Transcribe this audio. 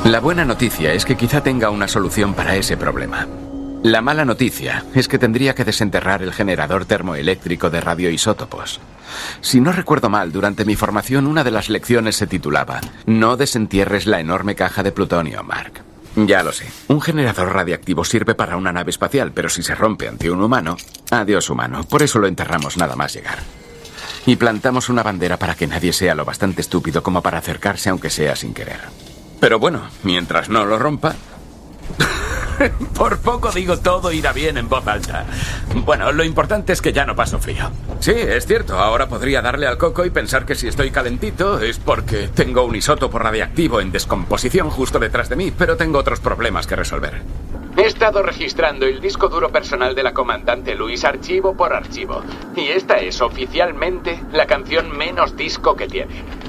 La buena noticia es que quizá tenga una solución para ese problema. La mala noticia es que tendría que desenterrar el generador termoeléctrico de radioisótopos. Si no recuerdo mal, durante mi formación una de las lecciones se titulaba «No desentierres la enorme caja de plutonio, Mark». Ya lo sé, un generador radiactivo sirve para una nave espacial, pero si se rompe ante un humano, adiós humano, por eso lo enterramos nada más llegar. Y plantamos una bandera para que nadie sea lo bastante estúpido como para acercarse aunque sea sin querer. Pero bueno, mientras no lo rompa... Por poco digo todo irá bien en voz alta. Bueno, lo importante es que ya no paso frío. Sí, es cierto, ahora podría darle al coco y pensar que si estoy calentito es porque tengo un isótopo radiactivo en descomposición justo detrás de mí, pero tengo otros problemas que resolver. He estado registrando el disco duro personal de la comandante Louise archivo por archivo. Y esta es oficialmente la canción menos disco que tiene.